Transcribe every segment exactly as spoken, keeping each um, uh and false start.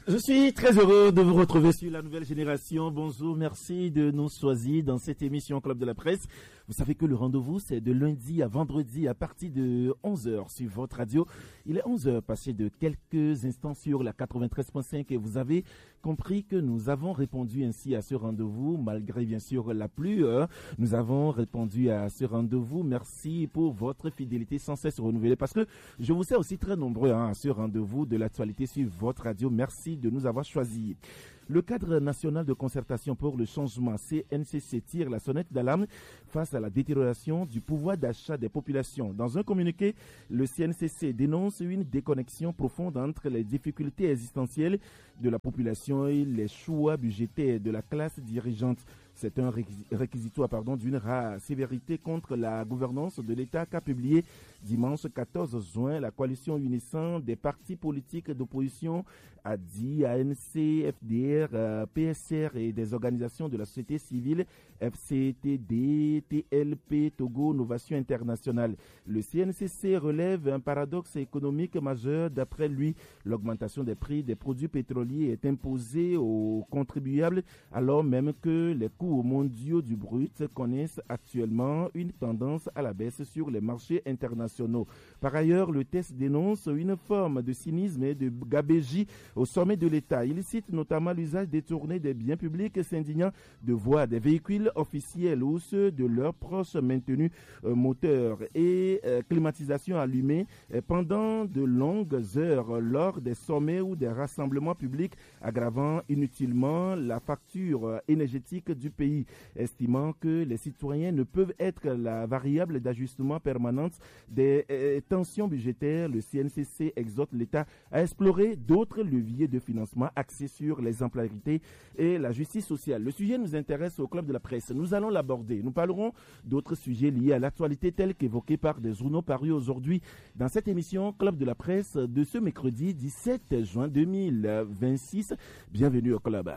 Je suis très heureux de vous retrouver sur la nouvelle génération. Bonjour, merci de nous choisir dans cette émission Club de la Presse. Vous savez que le rendez-vous, c'est de lundi à vendredi à partir de onze heures sur votre radio. Il est onze heures passé de quelques instants sur la quatre-vingt-treize point cinq et vous avez compris que nous avons répondu ainsi à ce rendez-vous, malgré bien sûr la pluie. Nous avons répondu à ce rendez-vous. Merci pour votre fidélité sans cesse renouvelée parce que je vous sais aussi très nombreux hein, à ce rendez-vous de l'actualité sur votre radio. Merci de nous avoir choisis. Le cadre national de concertation pour le changement C N C C tire la sonnette d'alarme face à la détérioration du pouvoir d'achat des populations. Dans un communiqué, le C N C C dénonce une déconnexion profonde entre les difficultés existentielles de la population et les choix budgétaires de la classe dirigeante. C'est un réquisitoire pardon, d'une rare sévérité contre la gouvernance de l'État qu'a publié dimanche quatorze juin la coalition unissant des partis politiques d'opposition A D I, A N C, F D R, euh, P S R et des organisations de la société civile F C T D, T L P, Togo, Novation Internationale. Le C N C C relève un paradoxe économique majeur. D'après lui, l'augmentation des prix des produits pétroliers est imposée aux contribuables alors même que les coûts mondiaux du brut connaissent actuellement une tendance à la baisse sur les marchés internationaux. Par ailleurs, le texte dénonce une forme de cynisme et de gabégie au sommet de l'État. Il cite notamment l'usage détourné des biens publics, s'indignant de voir des véhicules officiels ou ceux de leurs proches maintenus euh, moteurs et euh, climatisation allumée euh, pendant de longues heures lors des sommets ou des rassemblements publics, aggravant inutilement la facture euh, énergétique du pays, estimant que les citoyens ne peuvent être la variable d'ajustement permanente des euh, tensions budgétaires. Le C N C C exhorte l'État à explorer d'autres leviers de financement axés sur les exemplarités et la justice sociale. Le sujet nous intéresse au Club de la Presse. Nous allons l'aborder. Nous parlerons d'autres sujets liés à l'actualité tels qu'évoqués par des journaux parus aujourd'hui dans cette émission Club de la Presse de ce mercredi dix-sept juin deux mille vingt-six. Bienvenue au Club.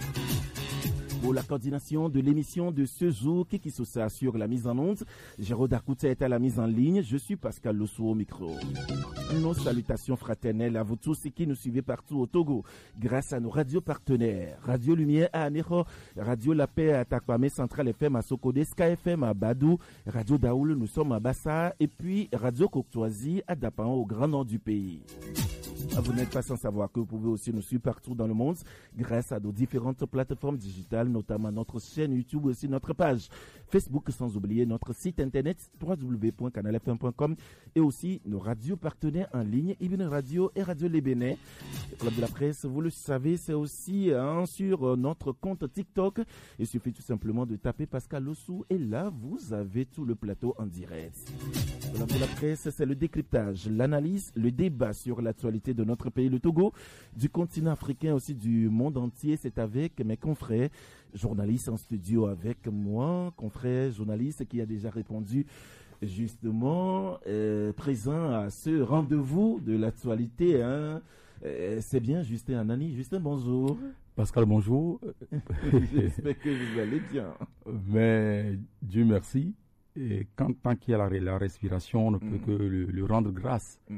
Pour la coordination de l'émission de ce jour, Kiki Sousa sur la mise en onde, Géraud Akouta est à la mise en ligne, je suis Pascal Lossou au micro. Nos salutations fraternelles à vous tous qui nous suivez partout au Togo, grâce à nos radios partenaires, Radio Lumière à Anéro, Radio La Paix à Takwame, Central F M à Sokodé, Sky F M à Badou, Radio Daoul, nous sommes à Bassa, et puis Radio Coctoisie à Dapan, au grand nord du pays. Vous n'êtes pas sans savoir que vous pouvez aussi nous suivre partout dans le monde grâce à nos différentes plateformes digitales, notamment notre chaîne YouTube, aussi notre page Facebook, sans oublier notre site internet w w w point canal f m point com et aussi nos radios partenaires en ligne, Ibn Radio et Radio Les Bénins. Le Club de la Presse, vous le savez, c'est aussi hein, sur notre compte TikTok. Il suffit tout simplement de taper Pascal Lossou et là, vous avez tout le plateau en direct. Le Club de la Presse, c'est le décryptage, l'analyse, le débat sur l'actualité de notre pays, le Togo, du continent africain, aussi du monde entier. C'est avec mes confrères journalistes en studio avec moi, confrère journaliste qui a déjà répondu justement euh, présent à ce rendez-vous de l'actualité. Hein. Euh, c'est bien Justin Anani. Justin, bonjour. Pascal, bonjour. J'espère que vous allez bien. Mais Dieu merci. Et quand tant qu'il y a la, la respiration, on ne peut mm. que le, le rendre grâce. Mm.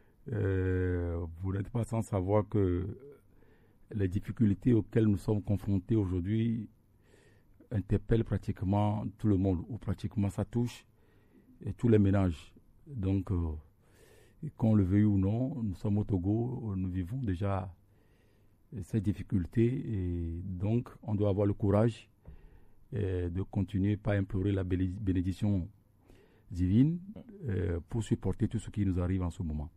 Euh, vous n'êtes pas sans savoir que les difficultés auxquelles nous sommes confrontés aujourd'hui interpellent pratiquement tout le monde, ou pratiquement ça touche et tous les ménages. Donc, euh, qu'on le veuille ou non, nous sommes au Togo, nous vivons déjà ces difficultés et donc on doit avoir le courage euh, de continuer par implorer la bénédiction divine euh, pour supporter tout ce qui nous arrive en ce moment.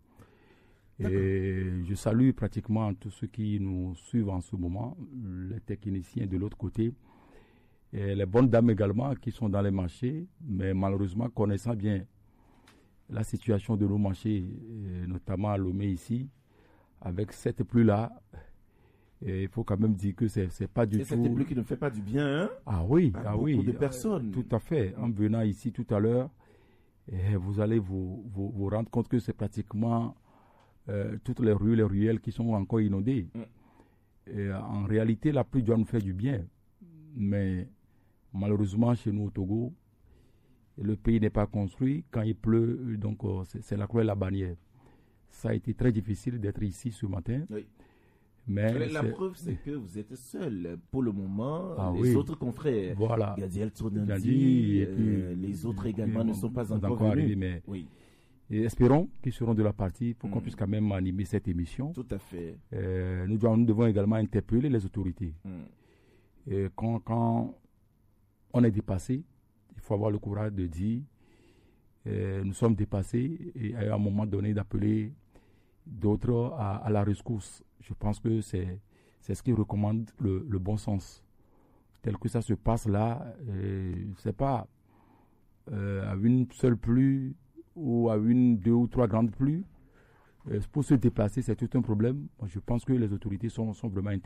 Et je salue pratiquement tous ceux qui nous suivent en ce moment, les techniciens de l'autre côté, et les bonnes dames également qui sont dans les marchés, mais malheureusement connaissant bien la situation de nos marchés, notamment à Lomé ici, avec cette pluie-là, il faut quand même dire que c'est, c'est pas du et tout... Et cette pluie qui ne fait pas du bien, hein? Ah oui, à ah beaucoup oui. de personnes. Tout à fait. En venant ici tout à l'heure, vous allez vous, vous, vous rendre compte que c'est pratiquement... Euh, toutes les rues, les ruelles qui sont encore inondées. Mm. Et, en réalité, la pluie doit nous faire du bien. Mais malheureusement, chez nous au Togo, le pays n'est pas construit. Quand il pleut, donc euh, c'est, c'est la croix et la bannière. Ça a été très difficile d'être ici ce matin. Oui. Mais la preuve, c'est que vous êtes seul. Pour le moment, ah, les oui. autres confrères, voilà. Gadiel Tsounandi, et puis, euh, les autres également ne sont pas encore, encore venus. Arrivés, mais oui. Et espérons qu'ils seront de la partie pour mmh. qu'on puisse quand même animer cette émission. Tout à fait. Euh, nous, devons, nous devons également interpeller les autorités. Mmh. Et quand, quand on est dépassé, il faut avoir le courage de dire euh, nous sommes dépassés et à un moment donné d'appeler d'autres à, à la rescousse. Je pense que c'est, c'est ce qui recommande le, le bon sens. Tel que ça se passe là, euh, c'est pas euh, à une seule pluie ou à une, deux ou trois grandes pluies. Euh, pour se déplacer, c'est tout un problème. Je pense que les autorités sont, sont vraiment